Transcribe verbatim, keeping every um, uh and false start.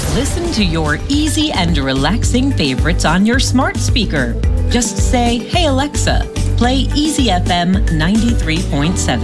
Listen to your easy and relaxing favorites on your smart speaker. Just say, "Hey Alexa, play Easy F M ninety-three point seven."